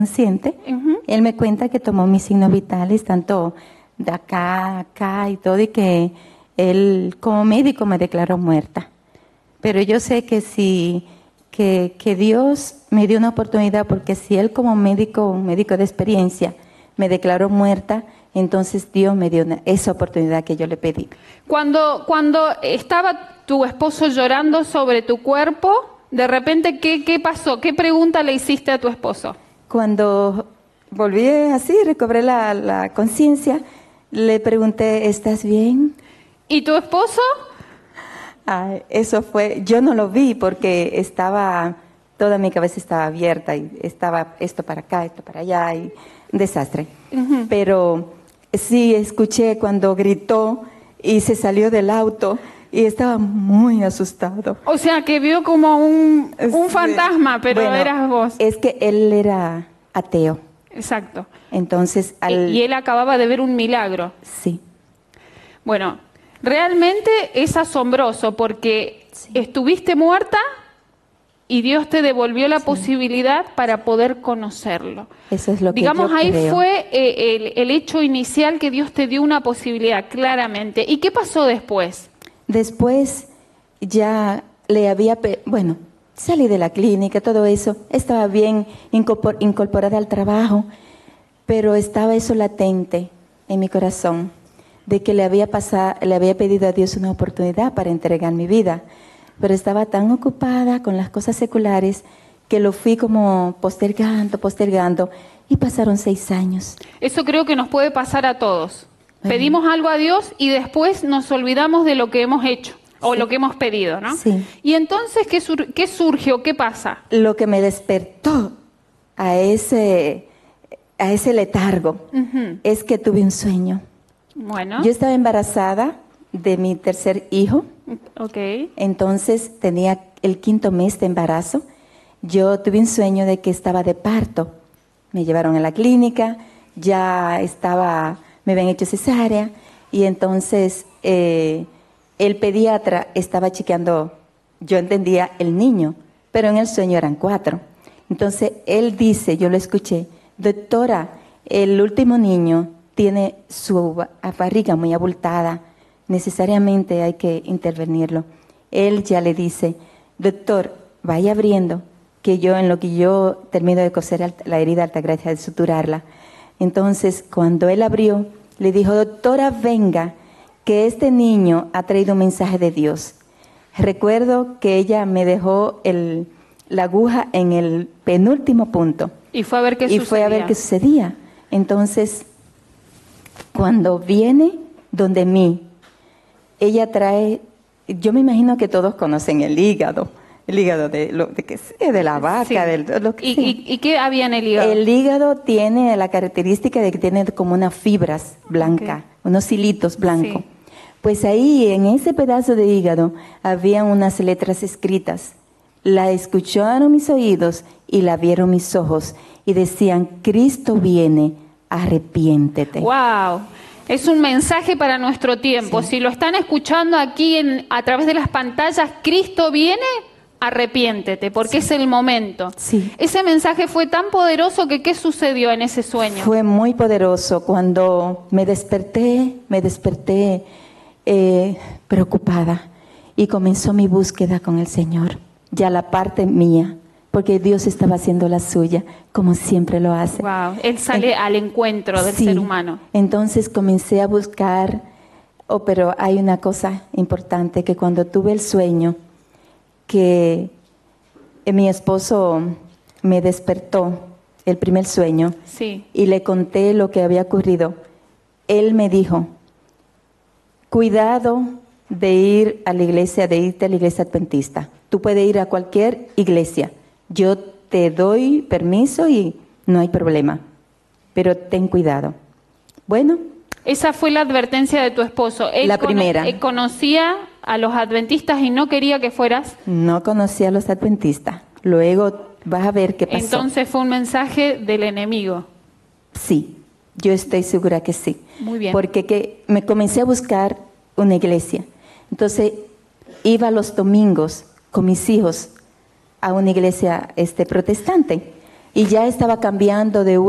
consciente, él me cuenta que tomó mis signos vitales, tanto de acá y todo, y que él como médico me declaró muerta. Pero yo sé que que Dios me dio una oportunidad, porque si él como médico, un médico de experiencia, me declaró muerta, entonces Dios me dio esa oportunidad que yo le pedí. Cuando estaba tu esposo llorando sobre tu cuerpo, de repente, ¿qué pasó? ¿Qué pregunta le hiciste a tu esposo? Cuando volví así, recobré la conciencia, le pregunté, ¿estás bien? ¿Y tu esposo? Eso fue, yo no lo vi porque toda mi cabeza estaba abierta y estaba esto para acá, esto para allá, y un desastre. Pero sí escuché cuando gritó y se salió del auto y estaba muy asustado. O sea, que vio como un fantasma, pero bueno, eras vos. Es que él era ateo. Exacto. Entonces, y él acababa de ver un milagro. Sí. Bueno, realmente es asombroso porque estuviste muerta y Dios te devolvió la posibilidad para poder conocerlo. Eso es lo que Digamos, yo ahí creo. fue el hecho inicial que Dios te dio una posibilidad, claramente. ¿Y qué pasó después? Después ya salí de la clínica, todo eso, estaba bien incorporada al trabajo, pero estaba eso latente en mi corazón, de que le había pedido a Dios una oportunidad para entregar mi vida, pero estaba tan ocupada con las cosas seculares que lo fui como postergando, y pasaron 6 años. Eso creo que nos puede pasar a todos. Pedimos algo a Dios y después nos olvidamos de lo que hemos hecho o lo que hemos pedido, ¿no? Sí. Y entonces, ¿qué surgió? ¿Qué pasa? Lo que me despertó a ese letargo es que tuve un sueño. Bueno. Yo estaba embarazada de mi tercer hijo. Okay. Entonces tenía el 5º mes de embarazo. Yo tuve un sueño de que estaba de parto. Me llevaron a la clínica, me habían hecho cesárea, y entonces el pediatra estaba chequeando, yo entendía el niño, pero en el sueño eran 4. Entonces él dice, yo lo escuché, doctora, el último niño tiene su barriga muy abultada, necesariamente hay que intervenirlo. Él ya le dice, doctor, vaya abriendo, que en lo que yo termino de coser la herida Altagracia, de suturarla. Entonces, cuando él abrió, le dijo, doctora, venga, que este niño ha traído un mensaje de Dios. Recuerdo que ella me dejó la aguja en el penúltimo punto. Y fue a ver qué sucedía. Y fue a ver qué sucedía. Entonces, cuando viene donde mí, ella trae, yo me imagino que todos conocen el hígado de la vaca, sí. de lo que sea. ¿Y qué había en el hígado? El hígado tiene la característica de que tiene como unas fibras blancas, unos hilitos blancos. Sí. Pues ahí, en ese pedazo de hígado, había unas letras escritas. La escucharon mis oídos y la vieron mis ojos, y decían, Cristo viene, arrepiéntete. ¡Wow! Es un mensaje para nuestro tiempo. Sí. Si lo están escuchando aquí a través de las pantallas, Cristo viene, arrepiéntete, porque es el momento. Sí. Ese mensaje fue tan poderoso que ¿qué sucedió en ese sueño? Fue muy poderoso. Cuando me desperté preocupada, y comenzó mi búsqueda con el Señor, ya la parte mía, porque Dios estaba haciendo la suya, como siempre lo hace. Wow. Él sale al encuentro del ser humano. Entonces comencé a buscar, pero hay una cosa importante, que cuando tuve el sueño, que mi esposo me despertó, el primer sueño, y le conté lo que había ocurrido, él me dijo, cuidado de irte a la iglesia adventista. Tú puedes ir a cualquier iglesia. Yo te doy permiso y no hay problema. Pero ten cuidado. Bueno. Esa fue la advertencia de tu esposo. Él la primera. ¿Conocía a los adventistas y no quería que fueras? No conocía a los adventistas. Luego vas a ver qué pasó. Entonces fue un mensaje del enemigo. Sí, yo estoy segura que sí. Muy bien. Porque me comencé a buscar una iglesia. Entonces iba los domingos con mis hijos a una iglesia protestante. y ya estaba cambiando de